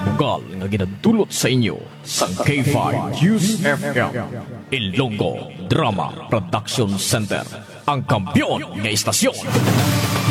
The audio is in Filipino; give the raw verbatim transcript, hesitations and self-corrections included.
bugal nga ginadulot sa inyo sa K five News F M Ilonggo Drama Production Center, ang kampiyon nga istasyon.